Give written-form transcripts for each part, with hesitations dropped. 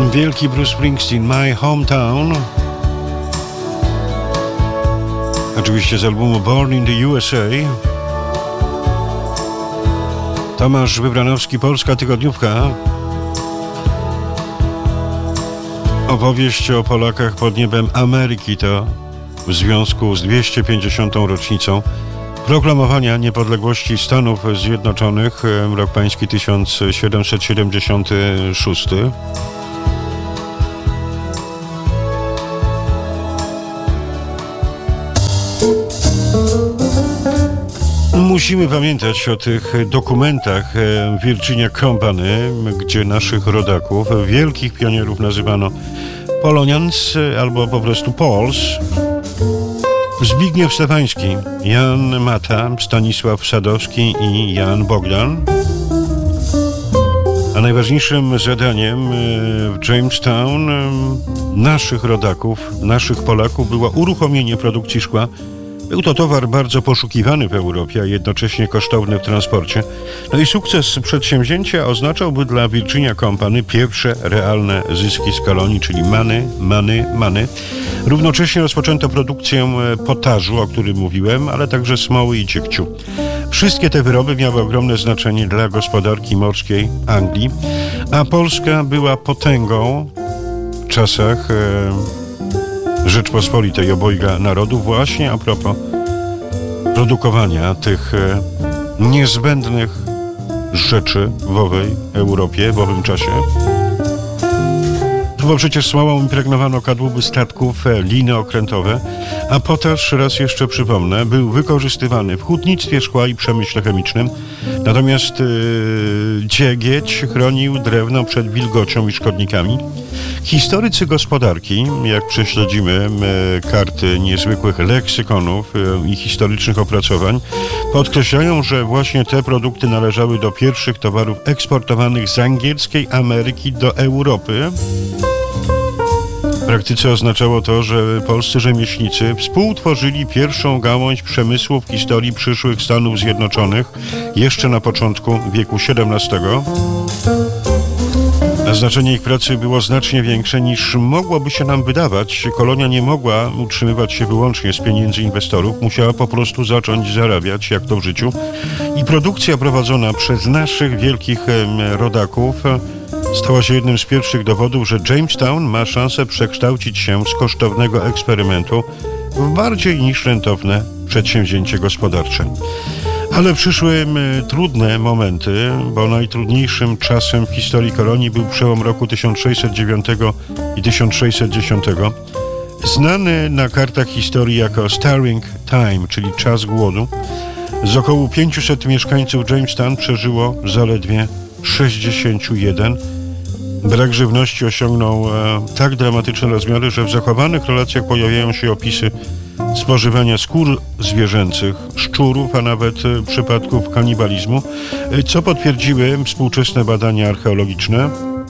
Wielki Bruce Springsteen, My Hometown. Oczywiście z albumu Born in the USA. Tomasz Wybranowski, Polska Tygodniówka. Opowieść o Polakach pod niebem Ameryki to w związku z 250. rocznicą proklamowania niepodległości Stanów Zjednoczonych, rok pański 1776. Musimy pamiętać o tych dokumentach Virginia Company, gdzie naszych rodaków, wielkich pionierów nazywano Polonians albo po prostu Pols. Zbigniew Stefański, Jan Mata, Stanisław Sadowski i Jan Bogdan. A najważniejszym zadaniem w Jamestown naszych rodaków, naszych Polaków było uruchomienie produkcji szkła. Był to towar bardzo poszukiwany w Europie, a jednocześnie kosztowny w transporcie. No i sukces przedsięwzięcia oznaczałby dla Virginia Company pierwsze realne zyski z kolonii, czyli money. Równocześnie rozpoczęto produkcję potażu, o którym mówiłem, ale także smoły i ciekciu. Wszystkie te wyroby miały ogromne znaczenie dla gospodarki morskiej Anglii, a Polska była potęgą w czasach Rzeczpospolitej, obojga narodów, właśnie a propos produkowania tych niezbędnych rzeczy w owej Europie, w owym czasie. Bo przecież smołą impregnowano kadłuby statków, liny okrętowe, a potaż, raz jeszcze przypomnę, był wykorzystywany w hutnictwie szkła i przemyśle chemicznym, natomiast dziegieć chronił drewno przed wilgocią i szkodnikami. Historycy gospodarki, jak prześledzimy karty niezwykłych leksykonów i historycznych opracowań, podkreślają, że właśnie te produkty należały do pierwszych towarów eksportowanych z angielskiej Ameryki do Europy. W praktyce oznaczało to, że polscy rzemieślnicy współtworzyli pierwszą gałąź przemysłu w historii przyszłych Stanów Zjednoczonych jeszcze na początku wieku XVII. A znaczenie ich pracy było znacznie większe niż mogłoby się nam wydawać. Kolonia nie mogła utrzymywać się wyłącznie z pieniędzy inwestorów, musiała po prostu zacząć zarabiać, jak to w życiu. I produkcja prowadzona przez naszych wielkich rodaków stała się jednym z pierwszych dowodów, że Jamestown ma szansę przekształcić się z kosztownego eksperymentu w bardziej niż rentowne przedsięwzięcie gospodarcze. Ale przyszły trudne momenty, bo najtrudniejszym czasem w historii kolonii był przełom roku 1609 i 1610, znany na kartach historii jako Starving Time, czyli czas głodu. Z około 500 mieszkańców Jamestown przeżyło zaledwie 61. Brak żywności osiągnął tak dramatyczne rozmiary, że w zachowanych relacjach pojawiają się opisy spożywania skór zwierzęcych, szczurów, a nawet przypadków kanibalizmu, co potwierdziły współczesne badania archeologiczne.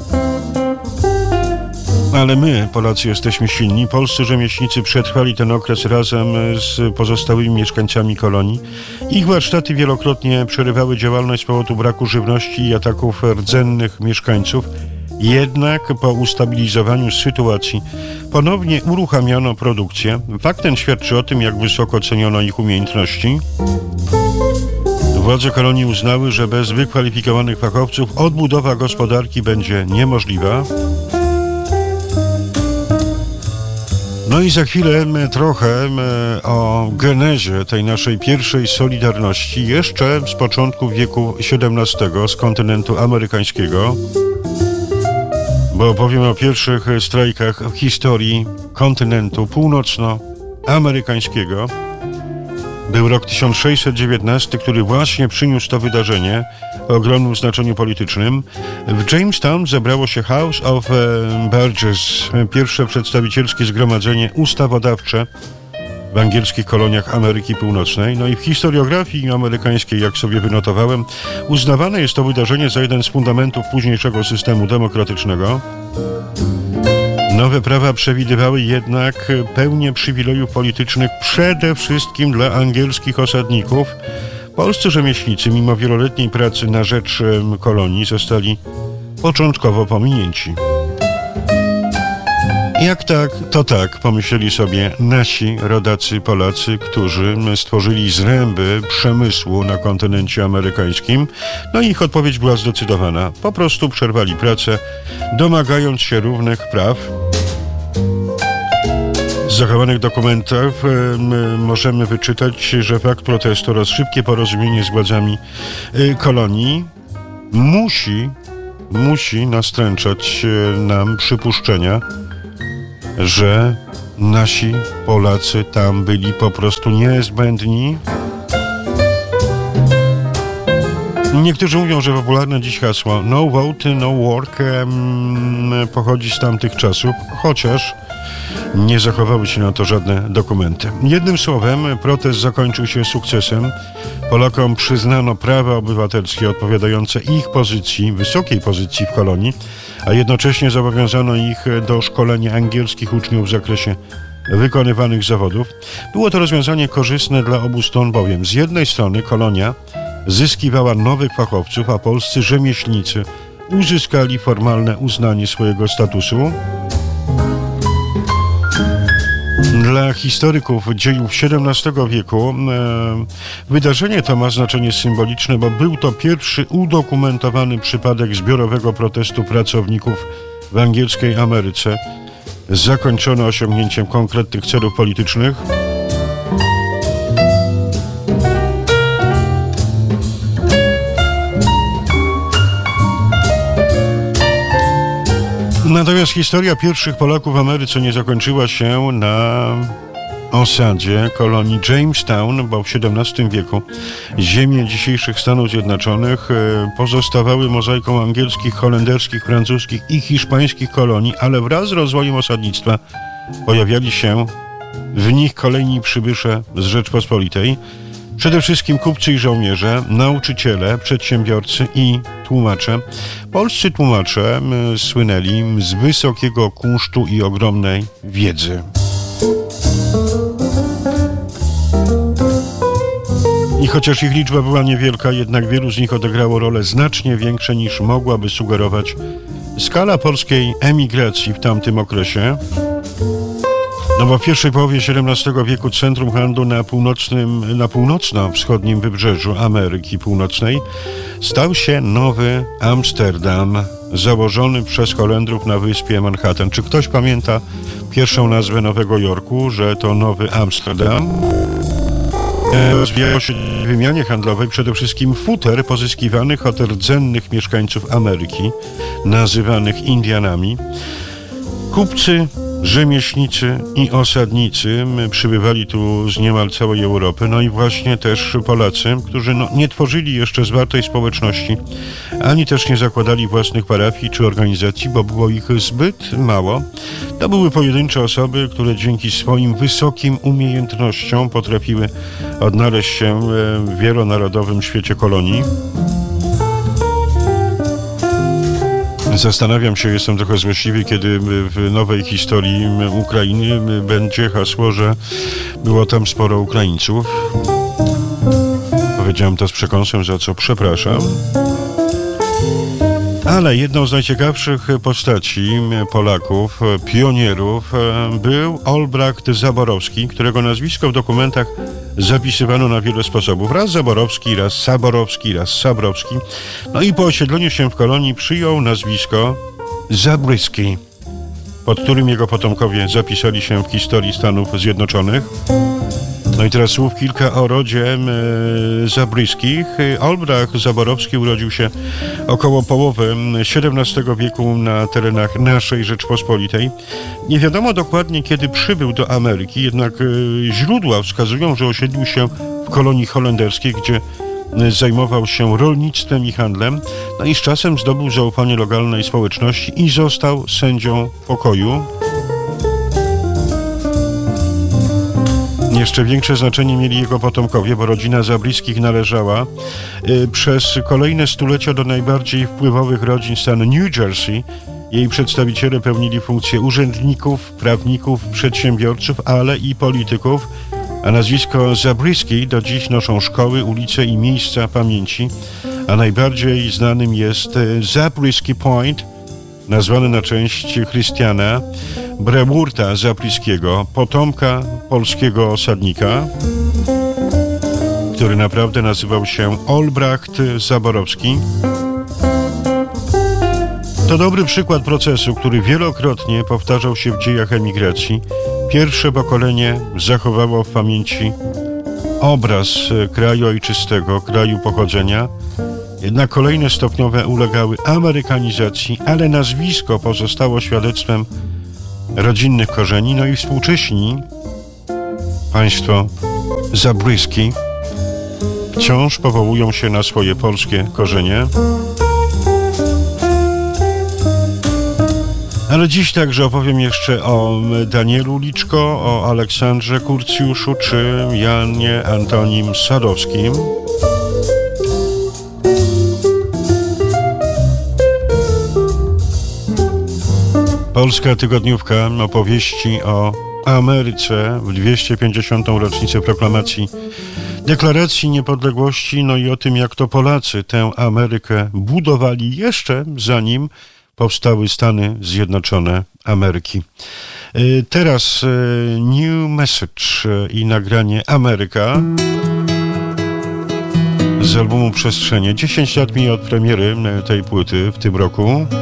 Ale my, Polacy, jesteśmy silni. Polscy rzemieślnicy przetrwali ten okres razem z pozostałymi mieszkańcami kolonii. Ich warsztaty wielokrotnie przerywały działalność z powodu braku żywności i ataków rdzennych mieszkańców. Jednak po ustabilizowaniu sytuacji ponownie uruchamiano produkcję. Fakt ten świadczy o tym, jak wysoko ceniono ich umiejętności. Władze kolonii uznały, że bez wykwalifikowanych fachowców odbudowa gospodarki będzie niemożliwa. No i za chwilę trochę o genezie tej naszej pierwszej Solidarności jeszcze z początku wieku XVII z kontynentu amerykańskiego. Bo opowiem o pierwszych strajkach w historii kontynentu północnoamerykańskiego. Był rok 1619, który właśnie przyniósł to wydarzenie o ogromnym znaczeniu politycznym. W Jamestown zebrało się House of Burgesses, pierwsze przedstawicielskie zgromadzenie ustawodawcze w angielskich koloniach Ameryki Północnej. No i w historiografii amerykańskiej, jak sobie wynotowałem, uznawane jest to wydarzenie za jeden z fundamentów późniejszego systemu demokratycznego. Nowe prawa przewidywały jednak pełnię przywilejów politycznych przede wszystkim dla angielskich osadników. Polscy rzemieślnicy, mimo wieloletniej pracy na rzecz kolonii, zostali początkowo pominięci. Jak tak, to tak, pomyśleli sobie nasi rodacy Polacy, którzy stworzyli zręby przemysłu na kontynencie amerykańskim. No i ich odpowiedź była zdecydowana. Po prostu przerwali pracę, domagając się równych praw. Z zachowanych dokumentach możemy wyczytać, że fakt protestu oraz szybkie porozumienie z władzami kolonii musi nastręczać nam przypuszczenia, że nasi Polacy tam byli po prostu niezbędni. Niektórzy mówią, że popularne dziś hasło no vote, no work pochodzi z tamtych czasów, chociaż nie zachowały się na to żadne dokumenty. Jednym słowem, protest zakończył się sukcesem. Polakom przyznano prawa obywatelskie odpowiadające ich pozycji, wysokiej pozycji w kolonii, a jednocześnie zobowiązano ich do szkolenia angielskich uczniów w zakresie wykonywanych zawodów. Było to rozwiązanie korzystne dla obu stron, bowiem z jednej strony kolonia zyskiwała nowych fachowców, a polscy rzemieślnicy uzyskali formalne uznanie swojego statusu. Dla historyków dziejów XVII wieku wydarzenie to ma znaczenie symboliczne, bo był to pierwszy udokumentowany przypadek zbiorowego protestu pracowników w angielskiej Ameryce, zakończony osiągnięciem konkretnych celów politycznych. Natomiast historia pierwszych Polaków w Ameryce nie zakończyła się na osadzie kolonii Jamestown, bo w XVII wieku ziemie dzisiejszych Stanów Zjednoczonych pozostawały mozaiką angielskich, holenderskich, francuskich i hiszpańskich kolonii, ale wraz z rozwojem osadnictwa pojawiali się w nich kolejni przybysze z Rzeczpospolitej. Przede wszystkim kupcy i żołnierze, nauczyciele, przedsiębiorcy i tłumacze. Polscy tłumacze słynęli z wysokiego kunsztu i ogromnej wiedzy. I chociaż ich liczba była niewielka, jednak wielu z nich odegrało role znacznie większe niż mogłaby sugerować skala polskiej emigracji w tamtym okresie. No bo w pierwszej połowie XVII wieku centrum handlu na północno-wschodnim wybrzeżu Ameryki Północnej stał się Nowy Amsterdam, założony przez Holendrów na wyspie Manhattan. Czy ktoś pamięta pierwszą nazwę Nowego Jorku, że to Nowy Amsterdam? Rozwijało się w wymianie handlowej przede wszystkim futer pozyskiwanych od rdzennych mieszkańców Ameryki, nazywanych Indianami. Kupcy, rzemieślnicy i osadnicy przybywali tu z niemal całej Europy, no i właśnie też Polacy, którzy nie tworzyli jeszcze zwartej społeczności, ani też nie zakładali własnych parafii czy organizacji, bo było ich zbyt mało. To były pojedyncze osoby, które dzięki swoim wysokim umiejętnościom potrafiły odnaleźć się w wielonarodowym świecie kolonii. Zastanawiam się, jestem trochę złośliwy, kiedy w nowej historii Ukrainy będzie hasło, że było tam sporo Ukraińców. Powiedziałem to z przekąsem, za co przepraszam. Ale jedną z najciekawszych postaci Polaków, pionierów, był Olbracht Zaborowski, którego nazwisko w dokumentach zapisywano na wiele sposobów. Raz Zaborowski, raz Saborowski, raz Sabrowski. No i po osiedleniu się w kolonii przyjął nazwisko Zabryski, pod którym jego potomkowie zapisali się w historii Stanów Zjednoczonych. No i teraz słów kilka o rodzie Zabryskich. Olbracht Zaborowski urodził się około połowy XVII wieku na terenach naszej Rzeczpospolitej. Nie wiadomo dokładnie, kiedy przybył do Ameryki, jednak źródła wskazują, że osiedlił się w kolonii holenderskiej, gdzie zajmował się rolnictwem i handlem. No i z czasem zdobył zaufanie lokalnej społeczności i został sędzią pokoju. Jeszcze większe znaczenie mieli jego potomkowie, bo rodzina Zabriskich należała przez kolejne stulecia do najbardziej wpływowych rodzin stanu New Jersey. Jej przedstawiciele pełnili funkcje urzędników, prawników, przedsiębiorców, ale i polityków, a nazwisko Zabryski do dziś noszą szkoły, ulice i miejsca pamięci, a najbardziej znanym jest Zabriskie Point nazwany na cześć Christiana Brewurta Zapliskiego, potomka polskiego osadnika, który naprawdę nazywał się Olbracht Zaborowski. To dobry przykład procesu, który wielokrotnie powtarzał się w dziejach emigracji. Pierwsze pokolenie zachowało w pamięci obraz kraju ojczystego, kraju pochodzenia, jednak kolejne stopniowe ulegały amerykanizacji, ale nazwisko pozostało świadectwem rodzinnych korzeni. No i współcześni państwo Zabryski wciąż powołują się na swoje polskie korzenie. Ale dziś także opowiem jeszcze o Danielu Liczko, o Aleksandrze Kurcjuszu czy Janie Antonim Sadowskim. Polska tygodniówka opowieści o Ameryce w 250. rocznicę proklamacji Deklaracji Niepodległości, no i o tym, jak to Polacy tę Amerykę budowali jeszcze zanim powstały Stany Zjednoczone Ameryki. Teraz New Message i nagranie Ameryka z albumu Przestrzenie. 10 lat mi od premiery tej płyty w tym roku.